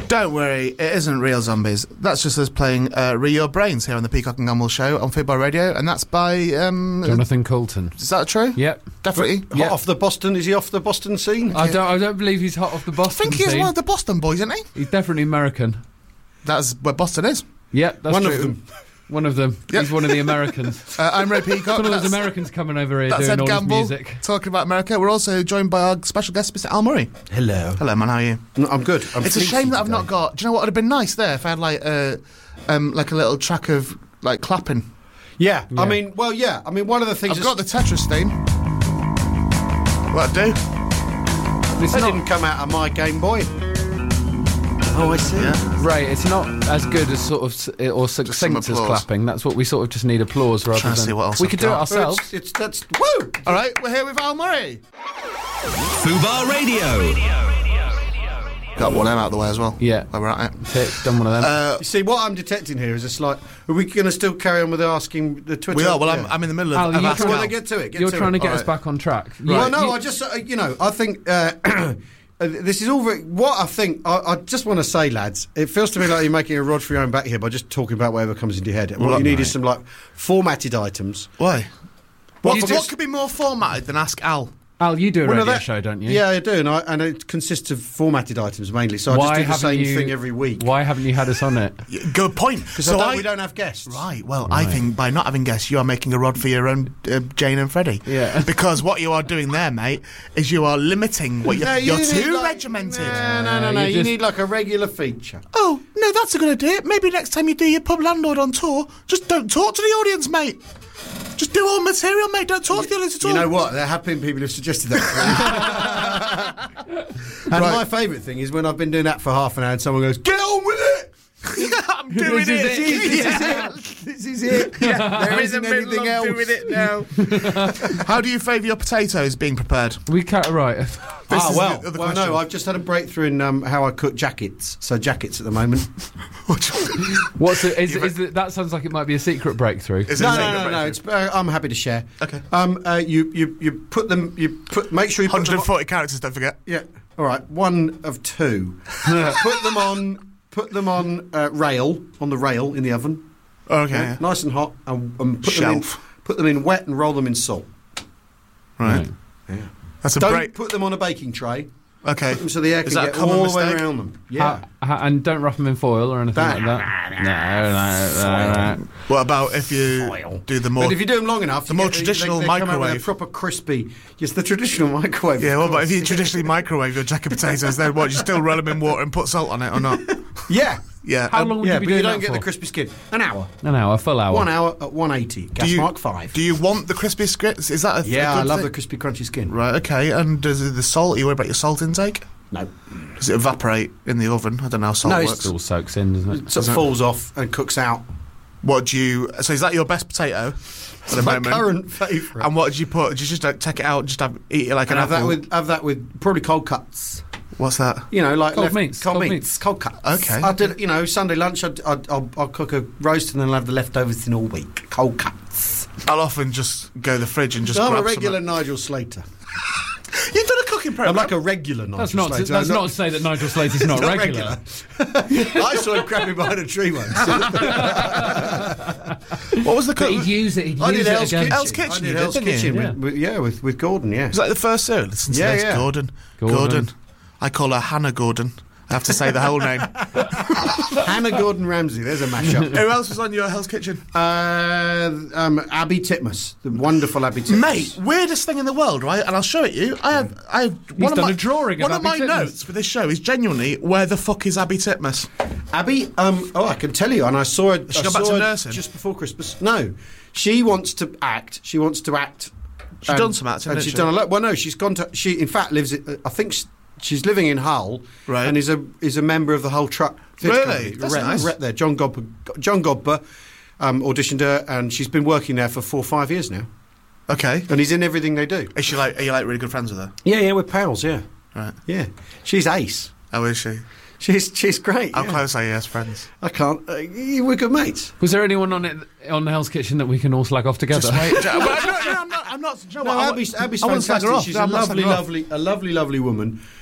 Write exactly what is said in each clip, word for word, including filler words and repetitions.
Don't worry, it isn't real zombies. That's just us playing uh, Re Your Brains here on the Peacock and Gumball show on Football Radio, and that's by... Um, Jonathan Coulton. Is that true? Yep. Definitely? Hot Yep. off the Boston, is he off the Boston scene? I don't I don't believe he's hot off the I Boston think he's scene. one of the Boston boys, isn't he? He's definitely American. That's where Boston is. Yep, that's One true. of them. One of them. Yep. He's one of the Americans. Uh, I'm Ray Peacock. One of those That's- Americans coming over here That's doing Ed all Gamble, his music. talking about America. We're also joined by our special guest, Mister Al Murray. Hello. Hello, man, how are you? No, I'm good. I'm It's a fleecy shame that I've today. not got... Do you know what would have been nice there if I had, like, uh, um, like a little track of, like, clapping? Yeah, Yeah. I mean, well, yeah. I mean, one of the things... I've got the Tetris theme. What'd I do? It's That not, didn't come out of my Game Boy. Oh, I see. Yeah. Ray, it's not as good as sort of s- or some succinct as applause. clapping. That's what we sort of just need applause rather Trying to than... see what else we I've could do it got. Well, ourselves. It's, it's, that's... Woo! All right, we're here with Al Murray. Fubar Radio. Got one M out of the way as well. Yeah. While we're at it. Hit, done one of them. Uh, You see, what I'm detecting here is a slight... Are we going to still carry on with asking the Twitter? we are. Well, Yeah. I'm, I'm in the middle of... Al, of you asking try- Well, Al. then get to it. Get You're to trying it. to get All us right. back on track. Well, You- no, you- I just, uh, you know, I think uh, uh, this is all very. What I think, I, I just want to say, lads, it feels to me like you're making a rod for your own back here by just talking about whatever comes into your head. And what Well, you need right. is some like formatted items. Why? What, You what just- could be more formatted than Ask Al? Al, you do a Well, no, radio that- show, don't you? Yeah, I do, and, I, and it consists of formatted items mainly. So I Why just do the haven't same you- thing every week. Why haven't you had us on it? Y- Good point. Because So don't, I, we don't have guests. Right, well, I think by not having guests, you are making a rod for your own uh, Jane and Freddie. Yeah. Because what you are doing there, mate, is you are limiting what you're... No, you you're need, too like- regimented. No, no, no, no. you You, just- need like a regular feature. Oh, no, that's a good idea. Maybe next time you do your pub landlord on tour, just don't talk to the audience, mate. Just do all material, mate. Don't talk to the audience at all. You know what? There have been people who've suggested that. And Right. my favourite thing is when I've been doing that for half an hour and someone goes, "Get on with it." I'm doing This is it. it. Yeah. This is it. Yeah, There I'm isn't in the middle anything of else. doing it now. How do you favour your potatoes being prepared? We can't, right. This ah, is well, the other well, question. no, I've just had a breakthrough in um, how I cook jackets. So jackets at the moment. What's it? Is, is it, that sounds like it might be a secret breakthrough. Is it no, a no, secret no, no, breakthrough? It's, uh, I'm happy to share. Okay. Um, uh, you, you, you put them. You put. Make sure you put one them. hundred forty characters, don't forget. Yeah. All right. One of two. Put them on. Put them on uh, rail on the rail in the oven. Okay. Yeah, yeah. nice and hot, and, and put Shelf. them in. Put them in wet and roll them in salt. Right. Yeah. That's a Don't break. put them on a baking tray. Okay. Put them so the air Is can that a get common all the way mistake? around them. Yeah. Ha- ha- and don't wrap them in foil or anything That- like that. No, no, no, no. What about if you Foil. do the more... But if you do them long enough, the you more get- traditional they, they come out with microwave. a proper crispy. Yes, the traditional microwave. Yeah, of what about if course. you traditionally microwave your jacket potatoes, then what, you still roll them in water and put salt on it or not? Yeah. Yeah. How um, long would Yeah, you be but you doing don't that get for? the crispy skin. An hour. An hour, full hour. One hour at one eighty. Gas do you, mark five. Do you want the crispy scripts? Is that a yeah, a I good love thing? the crispy, crunchy skin. Right, okay. And does the salt, are you worried about your salt intake? No. Does it evaporate in the oven? I don't know how salt No, it's- works. It all soaks in, doesn't it? It sort of falls off and cooks out. What do you... So is that your best potato at the My moment? current favourite. And what do you put? Do you just like, take it out and just have, eat it like And an have that apple? with have that with probably cold cuts. What's that? You know, like Cold left- meats, cold, cold meats, meats. cold cuts. Okay. I did. You know, Sunday lunch. I'd, I'd, I'll, I'll cook a roast and then I'll have the leftovers in all week. Cold cuts. I'll often just go to the fridge and just I'm grab a regular some. Nigel Slater. You've done a cooking program. I'm like a regular Nigel That's not. To, Slater. that's I'm not to say that Nigel Slater's not, not regular. I saw him crapping behind a tree once. What was the But cook? he'd use it. He'd I use did it Hell's again. Kitchen. Hell's Kitchen I you did did, Hell's didn't you? Kitchen Yeah. with, with yeah with, with Gordon. Yeah. Was that the first show? Listen to Yeah, this, yeah. Gordon. Gordon. Gordon. I call her Hannah Gordon. I have to say the whole name. Hannah Gordon Ramsay. There's a mashup. Who else was on your Hell's Kitchen? uh, um, Abby Titmus, the wonderful Abby Titmus. Mate, weirdest thing in the world, right? And I'll show it you. I have, I have one of done my, a drawing One of of my Abby Titmus. notes for this show is genuinely where the fuck is Abby Titmus? Abby, um, oh, I can tell you, and I saw her. She I gone back saw to her nursing? just before Christmas. No, she wants to act. She wants to act. She's done some acting, and hasn't she's she? done a lot. Well, no, she's gone to. She, in fact, lives. uh, I think sh- she's living in Hull, Right. and is a is a member of the Hull Truck Theatre Really? Company. That's rep, nice. rep there. John Godber. John Godber um, auditioned her, and she's been working there for four or five years now. Okay. And he's in everything they do. Is she like? Are you like really good friends with her? Yeah, yeah, we're pals. Yeah, Right. yeah. She's ace. How is she? She's she's great. How yeah. close are you as friends? I can't. Uh, we're good mates. Was there anyone on it on the Hell's Kitchen that we can all slag off together? Just wait. Well, I'm not. I'm not. I'm not do you know No, what? I Abby's, wa- Abby's I wouldn't slag fantastic. her off. She's No, a I'm not lovely, slagging her off. lovely, a lovely, lovely woman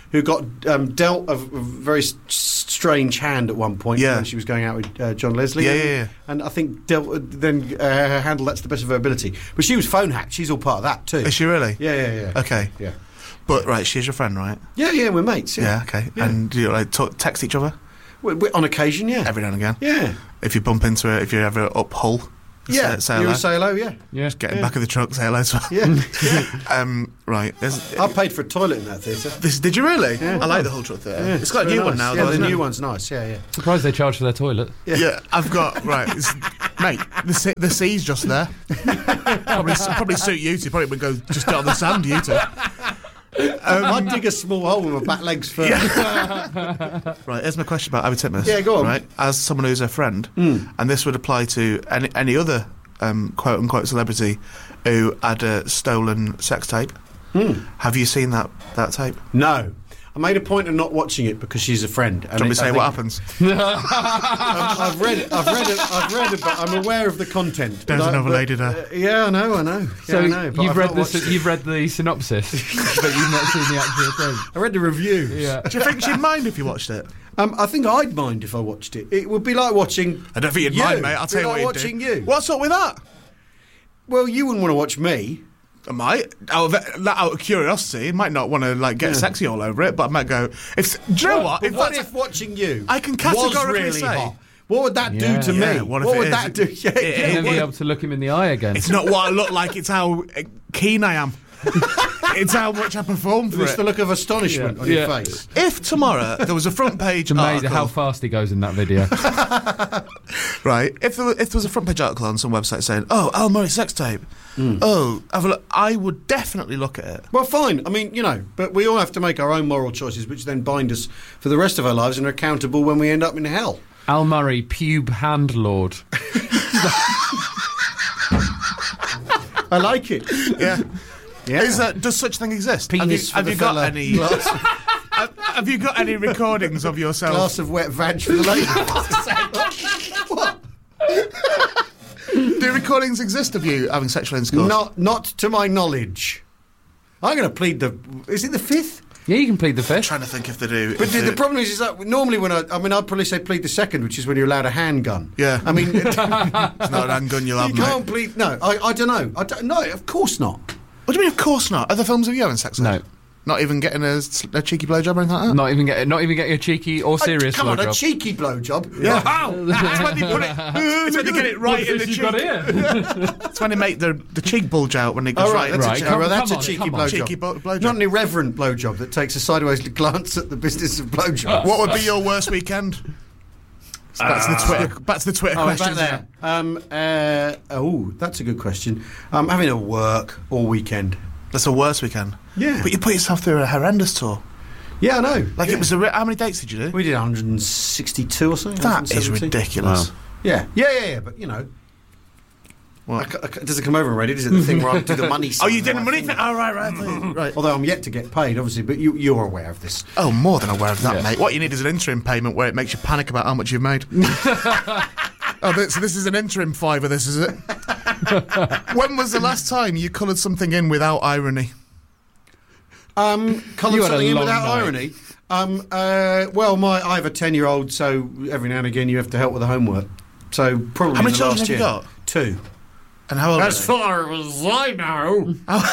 who got um, dealt a, a very s- strange hand at one point Yeah. when she was going out with uh, John Leslie. Yeah, and, yeah, yeah. and I think dealt, then uh, handled that to the best of her ability. But she was phone hacked. She's all part of that too. Is she really? Yeah, yeah, yeah. Okay. Yeah. But, right, she's your friend, right? Yeah, yeah, we're mates. Yeah, Yeah, okay. Yeah. And do you, like, talk, text each other? We- we- on occasion, yeah. Every now and again? Yeah. If you bump into her, if you're ever up Hull, Yeah, say, say you hello. would say hello, yeah. Yeah. Get in Yeah. back of the truck, say hello to her. Yeah, yeah. Um, right. There's, I paid for a toilet in that theatre. this, did you really? Yeah. I like the Hull Truck Theatre. Yeah, it's got a very new one nice. now, Yeah, though, the isn't new it? one's nice, yeah, yeah. Surprised they charge for their toilet. Yeah. I've got, right, it's, mate, the, sea, the sea's just there. probably, probably suit you two. Probably would go just get on the sand, you two. Um, I'd dig a small hole with my back legs first. Right, here's my question about Abby Titmus. Yeah, go on. Right, as someone who's a friend, Mm. and this would apply to any, any other um, quote unquote celebrity who had a stolen sex tape. Mm. Have you seen that that tape? No. I made a point of not watching it because she's a friend. Do you want me to say what happens? I've, I've read it. I've read it. I've read it, but I'm aware of the content. There's But I- another but- lady there. uh, yeah, I know. I know. Yeah, So I know. But you've I've read not the watched sy- it. you've read the synopsis, but you've not seen the actual thing. I read the reviews. Yeah. Do you think she'd mind if you watched it? Um, I think I'd mind if I watched it. It would be like watching. I don't think you'd you. mind, mate. I'll It'd tell be you like what you'd watching do. you. What's up with that? Well, you wouldn't want to watch me. I might. Out of, out of curiosity, I might not want to like get Yeah. sexy all over it, but I might go. If do you know what? But If what that's if watching you? I can was categorically really say- hot? What would that Yeah. do to Yeah, me? what What, if it would is? that do? Yeah, It- yeah, And then what- be able to look him in the eye again. it's not what I look like; it's how uh, keen I am. It's how much I perform for It's it. the look of astonishment Yeah. on your Yeah. face. If tomorrow there was a front page It's amazing article, how fast he goes in that video. right? If there, were, if there was a front page article on some website saying, "Oh, Al Murray sex tape," oh, have a look, I would definitely look at it. Well, fine. I mean, you know, but we all have to make our own moral choices, which then bind us for the rest of our lives and are accountable when we end up in hell. Al Murray, pube hand lord. I like it. Yeah. Yeah. Is that does such thing exist? Penis have for you, the have you got fella. any? Glass, have, have you got any recordings of yourself? glass of wet vag for the lady. What? Do recordings exist of you having sexual intercourse? Not, not to my knowledge. I'm going to plead the. Is it the fifth? Yeah, you can plead the fifth. Trying to think if they do. But if the, they- the problem is, is that normally when I, I mean, I'd probably say plead the second, which is when you're allowed a handgun. Yeah. I mean, it's not an handgun you'll have, you mate. can't plead. No, I, I don't know. I don't, no, of course not. What do you mean? Of course not. Are there films of you having sex? No. Not even getting a, a cheeky blowjob or anything like that. Not even get, not even getting a cheeky or serious Come on, a blowjob. cheeky blowjob. Yeah. Wow. It's when they put it. It's when they get it right in the cheek. here? It's when they make the the cheek bulge out when they go Oh, right, right. that's, Right, a, che- come- oh, that's come a on, cheeky come on. blowjob. Cheeky blow- blowjob. Not an irreverent blowjob that takes a sideways glance at the business of blowjob. What would be your worst weekend? So back to the Twitter. Back to the Twitter Oh, back questions. there. Um, uh, oh, that's a good question. I'm having to work all weekend. That's the worst weekend. Yeah. But you put yourself through a horrendous tour. Yeah, I know. Like yeah. it was a. Re- how many dates did you do? We did one hundred sixty-two or something. That is one hundred seventy. ridiculous. Yeah, yeah, yeah, yeah. But you know, I What? c- I c- does it come over already? Does it the thing where I do the money? Oh, sign you on did my the money finger? thing? Oh, right, right, right. right. Although I'm yet to get paid, obviously, but you you're aware of this. Oh, more than aware of that, Yeah. mate. What you need is an interim payment where it makes you panic about how much you've made. Oh, this, so this is an interim fiver, this is it? When was the last time you coloured something in without irony? Um, coloured You had a something in long without night. irony. Um, uh, well, my I have a ten-year-old, so every now and again you have to help with the homework. So probably How many the children last have you year. got? Two. And how old As are they? far as I know.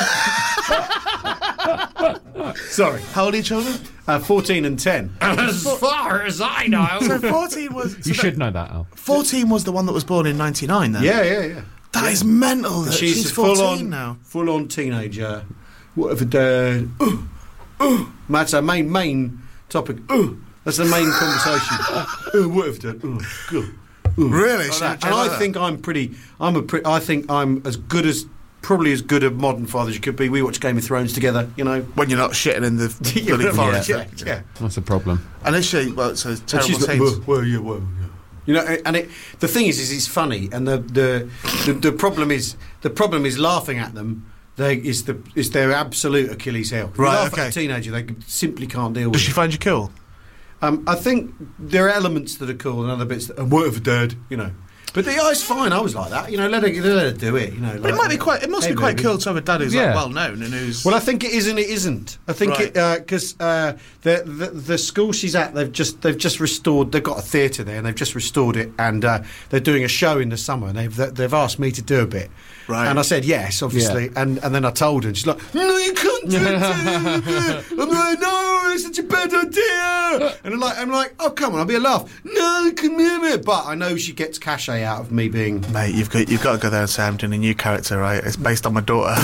Sorry. How old are your children? Uh, fourteen and ten. As far as I know. So fourteen was... You so should know that, Al. that- fourteen was the one that was born in ninety-nine then? Yeah, yeah, yeah. That is mental. That She's, she's a full fourteen on now. full on teenager. Whatever dad. Uh, uh, that's our main main topic. Uh, that's the main conversation. uh, whatever dad. Uh, good. Uh, Really? like She- that. she And like I that? think I'm pretty. I'm a. Pre- I think I'm as good as. Probably as good a modern father as you could be. We watch Game of Thrones together, you know. When you're not shitting in the bloody forest. yeah, yeah. What's the problem? And is she... Well, it's a And terrible she's like, scene. well, well, yeah, well, yeah. You know, and it, the thing is, is it's funny, and the the, the the problem is the problem is laughing at them. They is the is their absolute Achilles heel. If you Right, laugh okay. at a teenager, they simply can't deal with. Does she it. find you cool? Um, I think there are elements that are cool and other bits that are whatever, dad. You know, But the, yeah, it's fine. I was like that. You know, let her, let her do it. You know, But like, it might be quite. It must hey, be quite baby. cool to have a dad who's Yeah. like well known and who's. Well, I think it is and it isn't. I think Right. it because uh, the, the the school she's at, they've just they've just restored. They've got a theatre there, and they've just restored it, and uh, they're doing a show in the summer, and they've they've asked me to do a bit. Right. And I said yes, obviously, Yeah. and and then I told her, and she's like, "No, you can't do it." I'm like, "No, it's such a bad idea." And I'm like, "I'm like, oh come on, I'll be a laugh." No, come here, but I know she gets cachet out of me being. Mate, you've got you've got to go there and say I'm doing a new character, right? It's based on my daughter.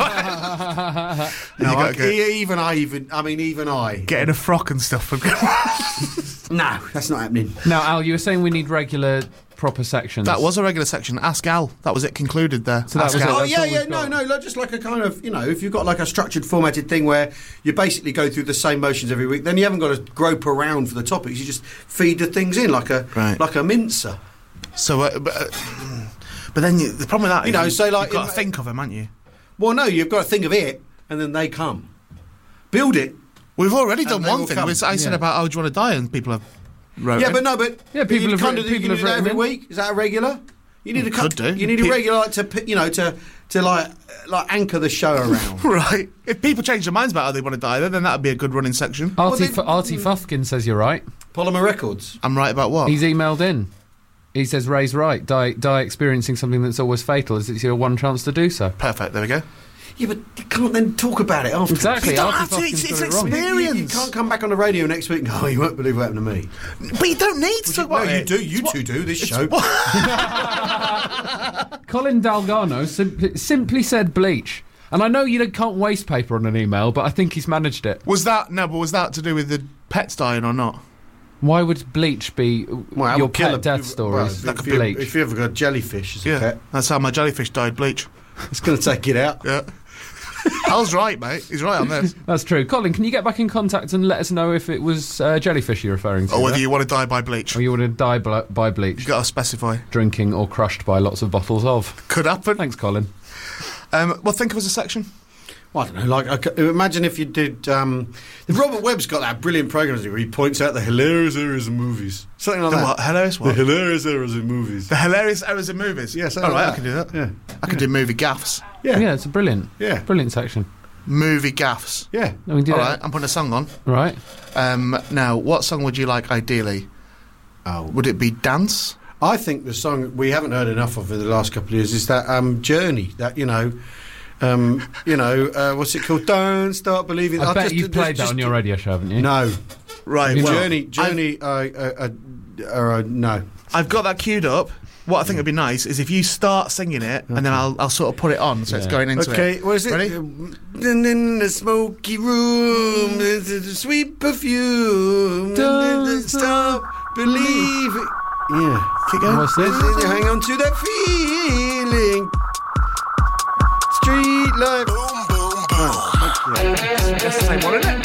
No, You I, gotta go- even I, even I mean, even I. Get in a frock and stuff. No, that's not happening. Now, Al, you were saying we need regular, proper sections. That was a regular section. Ask Al. That was it. Concluded there. So that Ask was Al. it. Oh That's yeah, all yeah, we've no, got. no, like, just like a kind of, you know, if you've got like a structured, formatted thing where you basically go through the same motions every week, then you haven't got to grope around for the topics. You just feed the things in like a Right. like a mincer. So, uh, but, uh, but then you, the problem with that, You is know, so, like, you've got to in- think of them, haven't you? Well, no, you've got to think of it, and then they come. Build it. We've already And done they one will thing. come. We- I said Yeah. about, oh, do you want to die? And people have wrote Yeah, in. but no, but Yeah, people you have can't written- do, you people can do have that every written in. week. Is that a regular? You need a Could couple, do. You need a Pe- regular like, to p- you know to to like like anchor the show around. Right. If people change their minds about how they want to die, then that would be a good running section. Artie, Well, they- F- Artie Fufkin says you're right. Polymer Records. I'm right about what? He's emailed in. He says Ray's right. Die, die experiencing something that's always fatal as it's your one chance to do so. Perfect. There we go. Yeah, but you can't then talk about it after. Exactly. You don't Artie have to, Fufkin's it's- got it's it wrong. experience. You, you can't come back on the radio next week and go, oh, you won't believe what happened to me. But you don't need to talk No, about you it. do. You two do this show. Colin Dalgano sim- simply said bleach. And I know you don't- can't waste paper on an email, but I think he's managed it. Was that no? But was that to do with the pets dying or not? Why would bleach be Well, I your would kill pet a- death well, stories? if, Like you, bleach. if you ever got jellyfish as a Yeah, pet, that's how my jellyfish died. Bleach. it's going to take it out. Yeah. Al's right, mate. He's right on this. That's true. Colin, can you get back in contact and let us know if it was uh, jellyfish you're referring to? Or whether there? you want to die by bleach. Or you would have died bl- by bleach, You got to specify. drinking or crushed by lots of bottles of. Could happen. Thanks, Colin. Um, well, think of as a section. Well, I don't know. Like, I c- imagine if you did. Um, if Robert Webb's got that brilliant program where he points out the hilarious errors in movies, something like The that. what? Hilarious The what? hilarious errors in movies. The hilarious errors in movies. Yes, all right, I can do that. Yeah, I can do movie gaffs. yeah, Yeah, it's a brilliant, yeah, brilliant section. Movie gaffs. yeah. No, we did All it. right, I'm putting a song on. Right. Um, now, what song would you like ideally? Oh, Would it be Dance? I think the song we haven't heard enough of in the last couple of years is that um, Journey. That you know, um, you know, uh, what's it called? Don't start believing. I I'll bet just- you've just- played that just- on your radio show, haven't you? No, Right. You well, Journey, Journey. Uh, uh, uh, uh, no. I've got that queued up. What I think would be nice is if you start singing it, and then I'll I'll sort of put it on, so it's Yeah. going into Okay, it. what is it? Ready? Um, And in the smoky room, there's a sweet perfume. Don't Don't stop believing. Yeah. Keep going. What's this? Hang on to that feeling. Street life. That's the same one, isn't it?